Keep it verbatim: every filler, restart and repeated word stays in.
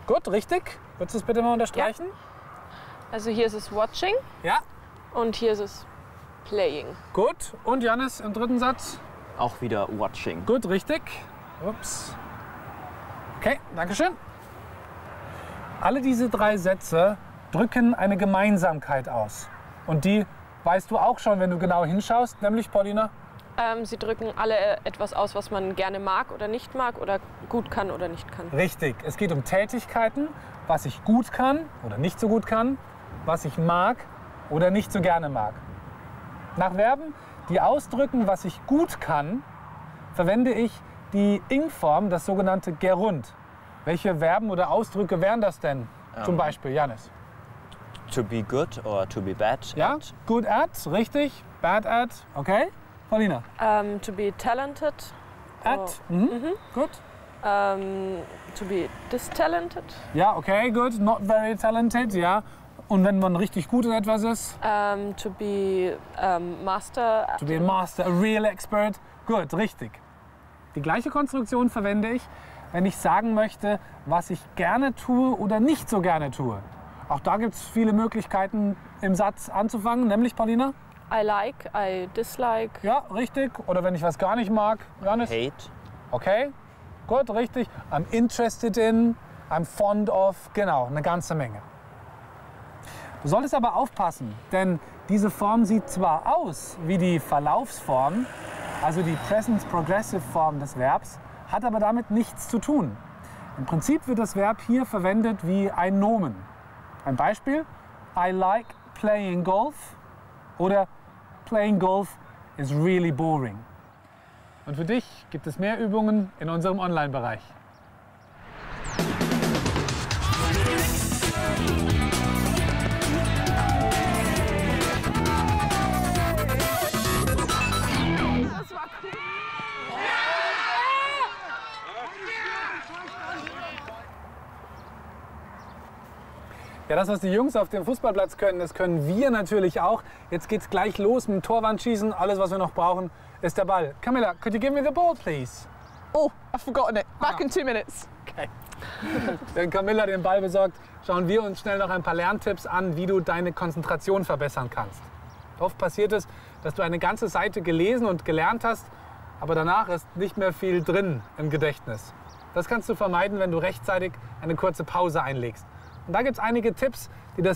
Gut, richtig. Würdest du es bitte mal unterstreichen? Ja. Also hier ist es Watching. Ja. Und hier ist es Playing. Gut. Und Jannis im dritten Satz? Auch wieder Watching. Gut, richtig. Ups. Okay, danke schön. Alle diese drei Sätze drücken eine Gemeinsamkeit aus. Und die weißt du auch schon, wenn du genau hinschaust, nämlich, Paulina? Ähm, sie drücken alle etwas aus, was man gerne mag oder nicht mag oder gut kann oder nicht kann. Richtig. Es geht um Tätigkeiten, was ich gut kann oder nicht so gut kann, was ich mag oder nicht so gerne mag. Nach Verben, die ausdrücken, was ich gut kann, verwende ich die Ing-Form, das sogenannte Gerund. Welche Verben oder Ausdrücke wären das denn? Um, Zum Beispiel, Jannis. To be good or to be bad. Ja, at. good at, richtig. Bad at, okay. Paulina. Um, to be talented. At, mhm. Mhm. Gut. Um, to be distalented. Ja, okay, good. Not very talented, ja. Und wenn man richtig gut in etwas ist? Um, to be um, master. To be a master, a real expert. Gut, richtig. Die gleiche Konstruktion verwende ich, wenn ich sagen möchte, was ich gerne tue oder nicht so gerne tue. Auch da gibt es viele Möglichkeiten im Satz anzufangen, nämlich, Paulina? I like, I dislike. Ja, richtig. Oder wenn ich was gar nicht mag, Jannis? Hate. Okay, gut, richtig. I'm interested in, I'm fond of, genau, eine ganze Menge. Du solltest aber aufpassen, denn diese Form sieht zwar aus wie die Verlaufsform, also die Present Progressive Form des Verbs, hat aber damit nichts zu tun. Im Prinzip wird das Verb hier verwendet wie ein Nomen. Ein Beispiel: I like playing golf oder playing golf is really boring. Und für dich gibt es mehr Übungen in unserem Online-Bereich. Ja, das, was die Jungs auf dem Fußballplatz können, das können wir natürlich auch. Jetzt geht's gleich los mit dem Torwandschießen. Alles, was wir noch brauchen, ist der Ball. Camilla, could you give me the ball, please? Oh, I've forgotten it. Back in two minutes. Okay. Wenn Camilla den Ball besorgt, schauen wir uns schnell noch ein paar Lerntipps an, wie du deine Konzentration verbessern kannst. Oft passiert es, dass du eine ganze Seite gelesen und gelernt hast, aber danach ist nicht mehr viel drin im Gedächtnis. Das kannst du vermeiden, wenn du rechtzeitig eine kurze Pause einlegst. Und da gibt es einige Tipps, die das